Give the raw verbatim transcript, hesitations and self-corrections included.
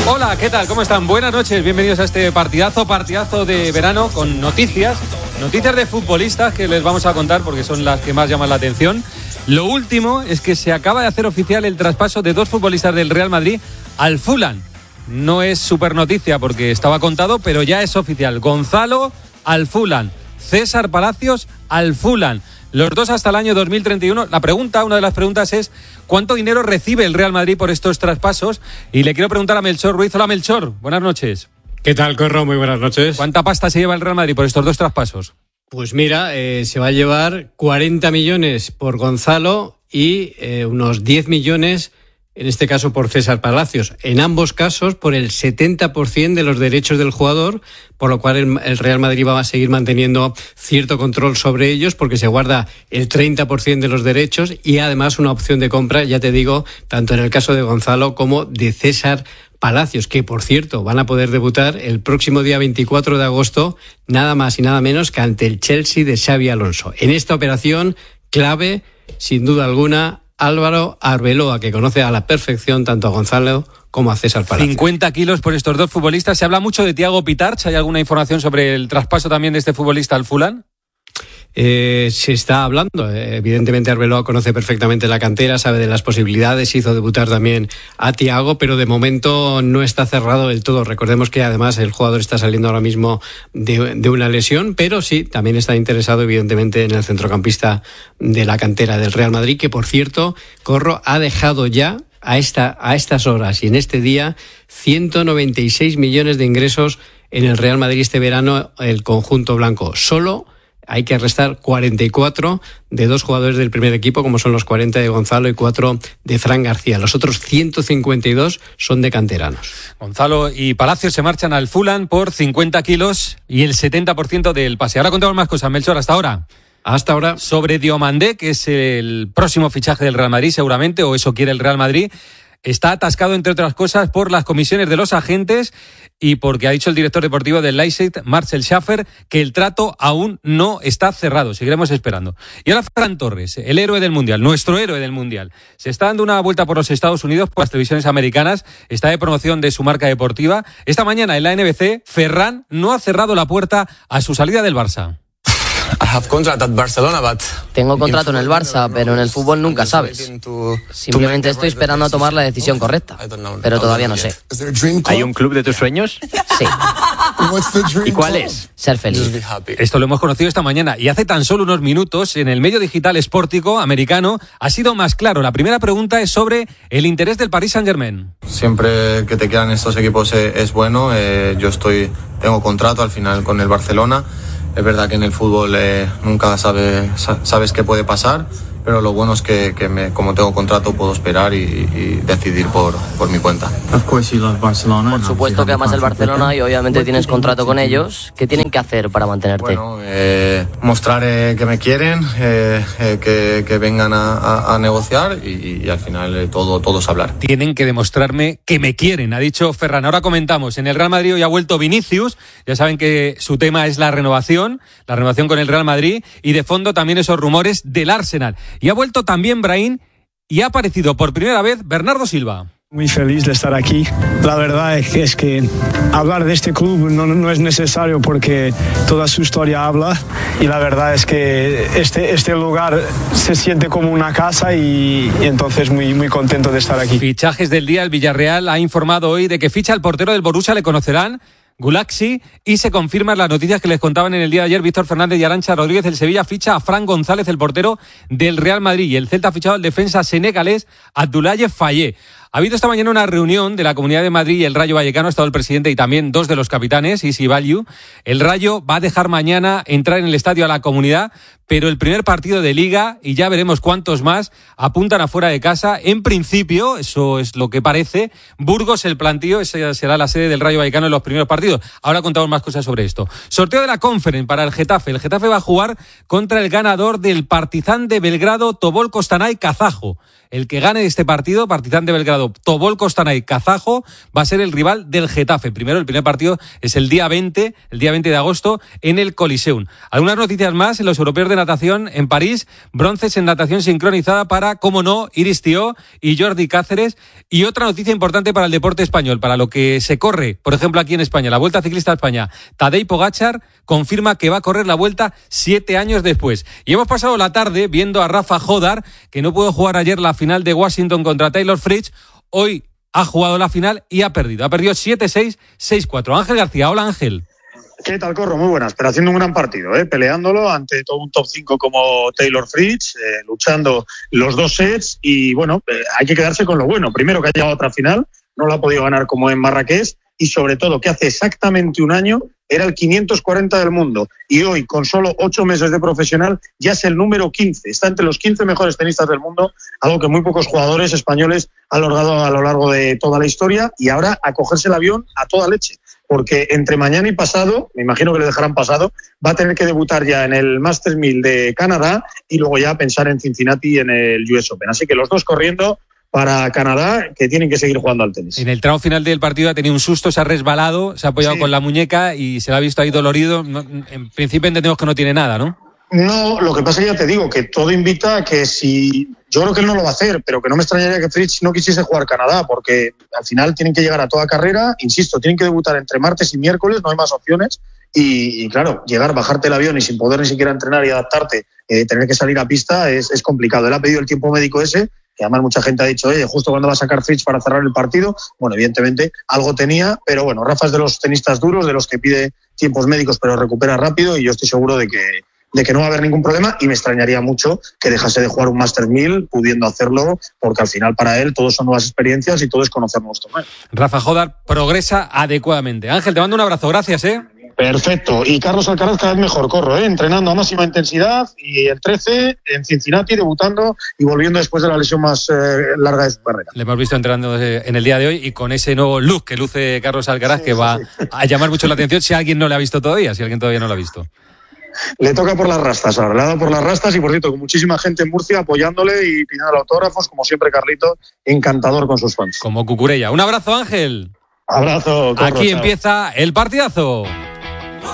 Hola, ¿qué tal? ¿Cómo están? Buenas noches, bienvenidos a este partidazo, partidazo de verano con noticias, noticias de futbolistas que les vamos a contar porque son las que más llaman la atención. Lo último es que se acaba de hacer oficial el traspaso de dos futbolistas del Real Madrid al Fulham. No es súper noticia porque estaba contado, pero ya es oficial. Gonzalo al Fulham, César Palacios al Fulham. Los dos hasta el año dos mil treinta y uno. La pregunta, una de las preguntas es ¿cuánto dinero recibe el Real Madrid por estos traspasos? Y le quiero preguntar a Melchor Ruiz. Hola, Melchor, buenas noches. ¿Qué tal, Corro? Muy buenas noches. ¿Cuánta pasta se lleva el Real Madrid por estos dos traspasos? Pues mira, eh, se va a llevar cuarenta millones por Gonzalo y eh, unos diez millones, en este caso por César Palacios. En ambos casos por el setenta por ciento de los derechos del jugador, por lo cual el, el Real Madrid va a seguir manteniendo cierto control sobre ellos porque se guarda el treinta por ciento de los derechos y además una opción de compra, ya te digo, tanto en el caso de Gonzalo como de César Palacios, que por cierto van a poder debutar el próximo día veinticuatro de agosto, nada más y nada menos que ante el Chelsea de Xabi Alonso. En esta operación clave, sin duda alguna, Álvaro Arbeloa, que conoce a la perfección tanto a Gonzalo como a César Palacios. cincuenta kilos por estos dos futbolistas. Se habla mucho de Thiago Pitarch. ¿Hay alguna información sobre el traspaso también de este futbolista al Fulham? Eh, se está hablando. Evidentemente Arbeloa conoce perfectamente la cantera, sabe de las posibilidades, hizo debutar también a Thiago, pero de momento no está cerrado del todo. Recordemos que además el jugador está saliendo ahora mismo de, de una lesión, pero sí, también está interesado evidentemente en el centrocampista de la cantera del Real Madrid, que por cierto, Corro, ha dejado ya a, esta, a estas horas y en este día ciento noventa y seis millones de ingresos en el Real Madrid este verano, el conjunto blanco. Solo hay que restar cuarenta y cuatro de dos jugadores del primer equipo, como son los cuarenta de Gonzalo y cuatro de Fran García. Los otros ciento cincuenta y dos son de canteranos. Gonzalo y Palacios se marchan al Fulham por cincuenta kilos y el setenta por ciento del pase. Ahora contamos más cosas, Melchor, hasta ahora. Hasta ahora. Sobre Diomandé, que es el próximo fichaje del Real Madrid seguramente, o eso quiere el Real Madrid. Está atascado, entre otras cosas, por las comisiones de los agentes y porque ha dicho el director deportivo del Leipzig, Marcel Schaffer, que el trato aún no está cerrado. Seguiremos esperando. Y ahora Ferran Torres, el héroe del Mundial, nuestro héroe del Mundial. Se está dando una vuelta por los Estados Unidos, por las televisiones americanas. Está de promoción de su marca deportiva. Esta mañana en la N B C, Ferran no ha cerrado la puerta a su salida del Barça. Tengo contrato en el Barça, pero en el fútbol nunca sabes. Simplemente estoy esperando a tomar la decisión correcta, pero todavía no sé. ¿Hay un club de tus sueños? Sí. ¿Y cuál es? Ser feliz. Esto lo hemos conocido esta mañana y hace tan solo unos minutos en el medio digital Sportico americano ha sido más claro. La primera pregunta es sobre el interés del Paris Saint-Germain. Siempre que te quedan estos equipos es bueno. Eh, yo estoy tengo contrato al final con el Barcelona. Es verdad que en el fútbol eh, nunca sabe, sabes qué puede pasar, pero lo bueno es que, que me, como tengo contrato puedo esperar y, y decidir por, por mi cuenta. Por supuesto que amas el Barcelona y obviamente tienes contrato con ellos. ¿Qué tienen que hacer para mantenerte? Bueno, eh, mostrar eh, que me quieren, eh, eh, que, que vengan a, a, a negociar y, y al final eh, todo, todo es hablar. Tienen que demostrarme que me quieren, ha dicho Ferran. Ahora comentamos, en el Real Madrid hoy ha vuelto Vinicius, ya saben que su tema es la renovación, la renovación con el Real Madrid y de fondo también esos rumores del Arsenal. Y ha vuelto también Brahim y ha aparecido por primera vez Bernardo Silva. Muy feliz de estar aquí. La verdad es que, es que hablar de este club no, no es necesario porque toda su historia habla y la verdad es que este, este lugar se siente como una casa y, y entonces muy, muy contento de estar aquí. Fichajes del día, el Villarreal ha informado hoy de que ficha al portero del Borussia, le conocerán, Gulaxi, y se confirman las noticias que les contaban en el día de ayer Víctor Fernández y Arantxa Rodríguez. El Sevilla ficha a Fran González, el portero del Real Madrid, y el Celta ha fichado al defensa senegalés Abdoulaye Faye. Ha habido esta mañana una reunión de la Comunidad de Madrid y el Rayo Vallecano. Ha estado el presidente y también dos de los capitanes, Isi Vallu. El Rayo va a dejar mañana entrar en el estadio a la Comunidad, pero el primer partido de Liga, y ya veremos cuántos más, apuntan afuera de casa. En principio, eso es lo que parece, Burgos el plantío, esa será la sede del Rayo Vallecano en los primeros partidos. Ahora contamos más cosas sobre esto. Sorteo de la Conference para el Getafe. El Getafe va a jugar contra el ganador del Partizan de Belgrado, Tobol Kostanay Kazajo. El que gane este partido, Partizan de Belgrado clasificado Tobol Kostanay kazajo va a ser el rival del Getafe. Primero, el primer partido es el día veinte, el día veinte de agosto en el Coliseum. Algunas noticias más en los europeos de natación en París, bronces en natación sincronizada para, como no, Iris Tió y Jordi Cáceres. Y otra noticia importante para el deporte español, para lo que se corre, por ejemplo, aquí en España, la Vuelta Ciclista a España. Tadej Pogačar confirma que va a correr la Vuelta siete años después. Y hemos pasado la tarde viendo a Rafa Jodar, que no pudo jugar ayer la final de Washington contra Taylor Fritz. Hoy ha jugado la final y ha perdido. Ha perdido siete seis, seis cuatro. Ángel García, hola Ángel. ¿Qué tal, Corro? Muy buenas, pero haciendo un gran partido, ¿eh? Peleándolo ante todo un top cinco como Taylor Fritz, eh, luchando los dos sets y, bueno, eh, hay que quedarse con lo bueno. Primero, que ha llegado a otra final, no la ha podido ganar como en Marrakech y, sobre todo, que hace exactamente un año era el quinientos cuarenta del mundo y hoy, con solo ocho meses de profesional, ya es el número quince. Está entre los quince mejores tenistas del mundo, algo que muy pocos jugadores españoles han logrado a lo largo de toda la historia, y ahora a cogerse el avión a toda leche. Porque entre mañana y pasado, me imagino que le dejarán pasado, va a tener que debutar ya en el Masters mil de Canadá y luego ya pensar en Cincinnati en el U S Open. Así que los dos corriendo para Canadá, que tienen que seguir jugando al tenis. En el tramo final del partido ha tenido un susto, se ha resbalado, se ha apoyado sí. con la muñeca y se la ha visto ahí dolorido. En principio entendemos que no tiene nada, ¿no? No, lo que pasa es que ya te digo, que todo invita a que si... Yo creo que él no lo va a hacer, pero que no me extrañaría que Fritz no quisiese jugar Canadá, porque al final tienen que llegar a toda carrera, insisto, tienen que debutar entre martes y miércoles, no hay más opciones, y, y claro, llegar, bajarte el avión y sin poder ni siquiera entrenar y adaptarte, eh, tener que salir a pista es, es complicado. Él ha pedido el tiempo médico ese, que además mucha gente ha dicho, oye, justo cuando va a sacar Fritz para cerrar el partido. Bueno, evidentemente algo tenía, pero bueno, Rafa es de los tenistas duros, de los que pide tiempos médicos pero recupera rápido, y yo estoy seguro de que de que no va a haber ningún problema, y me extrañaría mucho que dejase de jugar un Masters mil pudiendo hacerlo, porque al final para él todos son nuevas experiencias y todo es conocer nuevos torneos. Rafa Jodar progresa adecuadamente. Ángel, te mando un abrazo, gracias, ¿eh? Perfecto, y Carlos Alcaraz cada vez mejor, Corro, ¿eh? Entrenando a máxima intensidad, y el trece en Cincinnati debutando y volviendo después de la lesión más eh, larga de su carrera. Le hemos visto entrenando en el día de hoy y con ese nuevo look que luce Carlos Alcaraz, sí, que va sí. a llamar mucho la atención si alguien no le ha visto todavía, si alguien todavía no lo ha visto. Le toca por las rastas ahora, le ha dado por las rastas, y por cierto, con muchísima gente en Murcia apoyándole y pidiendo autógrafos, como siempre Carlito, encantador con sus fans. Como Cucurella. Un abrazo, Ángel. Abrazo, Corro, Aquí chao. Empieza el partidazo.